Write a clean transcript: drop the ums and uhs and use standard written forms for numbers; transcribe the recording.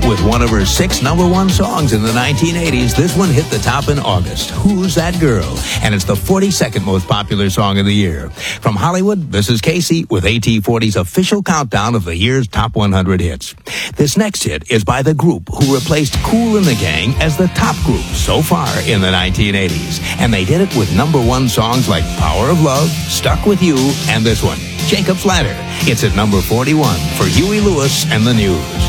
With one of her 6 number 1 songs in the 1980s, this one hit the top in August. Who's That Girl? And it's the 42nd most popular song of the year. From Hollywood, this is Casey with AT40's official countdown of the year's top 100 hits. This next hit is by the group who replaced Kool and the Gang as the top group so far in the 1980s. And they did it with number 1 songs like Power of Love, Stuck With You, and this one, Jacob's Ladder. It's at number 41 for Huey Lewis and the News.